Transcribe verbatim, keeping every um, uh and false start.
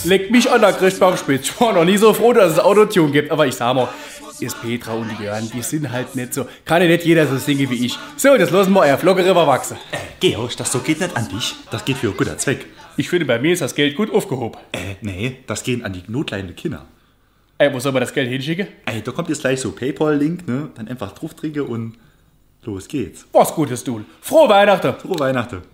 Leck mich an der Christbaumspitze. Ich war noch nie so froh, dass es Autotune gibt. Aber ich sag mal, ist Petra und die Jörn, die sind halt nicht so. Kann ja nicht jeder so singen wie ich. So, das lassen wir euer Flockere wachsen. Äh, Georg, das so geht nicht an dich. Das geht für einen guten Zweck. Ich finde, bei mir ist das Geld gut aufgehoben. Äh, nee, das geht an die notleidenden Kinder. Ey, wo soll man das Geld hinschicken? Ey, da kommt jetzt gleich so PayPal-Link, ne? Dann einfach draufdrücken und los geht's. Was Gutes tun. Frohe Weihnachten. Frohe Weihnachten.